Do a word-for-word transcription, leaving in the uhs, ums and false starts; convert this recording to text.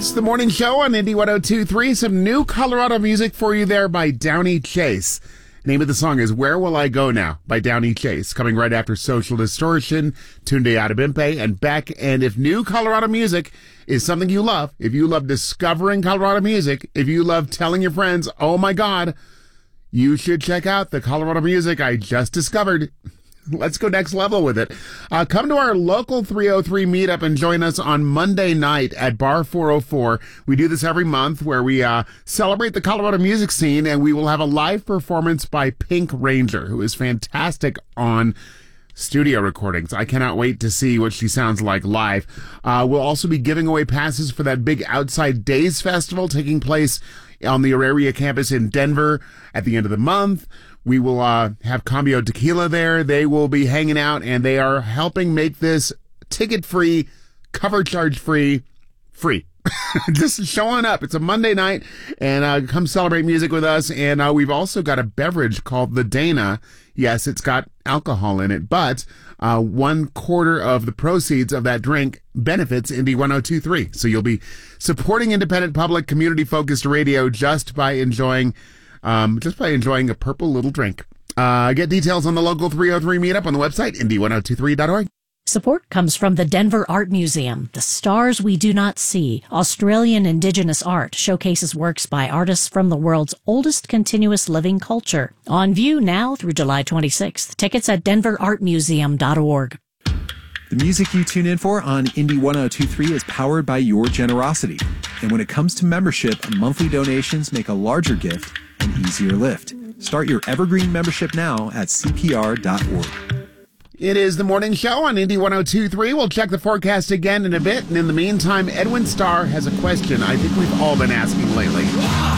It's the morning show on Indy one oh two point three. Some new Colorado music for you there by Downey Chase. Name of the song is Where Will I Go Now by Downey Chase. Coming right after Social Distortion, Tunde Adebimpe, and Beck. And if new Colorado music is something you love, if you love discovering Colorado music, if you love telling your friends, oh my God, you should check out the Colorado music I just discovered. Let's go next level with it. Uh, come to our local three oh three meetup and join us on Monday night at Bar four oh four. We do this every month where we uh, celebrate the Colorado music scene, and we will have a live performance by Pink Ranger, who is fantastic on studio recordings. I cannot wait to see what she sounds like live. Uh, we'll also be giving away passes for that big Outside Days festival taking place on the Auraria campus in Denver at the end of the month. We will uh, have Cambio Tequila there. They will be hanging out, and they are helping make this ticket-free, cover charge-free, free. Just showing up. It's a Monday night, and uh, come celebrate music with us. And uh, we've also got a beverage called the Dana. Yes, it's got alcohol in it, but uh, one quarter of the proceeds of that drink benefits Indy one oh two point three. So you'll be supporting independent, public, community-focused radio just by enjoying Um, just by enjoying a purple little drink. Uh, get details on the local three oh three meetup on the website, indy one oh two three dot org. Support comes from the Denver Art Museum. The Stars We Do Not See, Australian Indigenous art, showcases works by artists from the world's oldest continuous living culture. On view now through July twenty-sixth. Tickets at denver art museum dot org. The music you tune in for on Indy one oh two point three is powered by your generosity. And when it comes to membership, monthly donations make a larger gift an easier lift. Start your Evergreen membership now at c p r dot org. It is the morning show on Indy one oh two point three. We'll check the forecast again in a bit. And in the meantime, Edwin Starr has a question I think we've all been asking lately.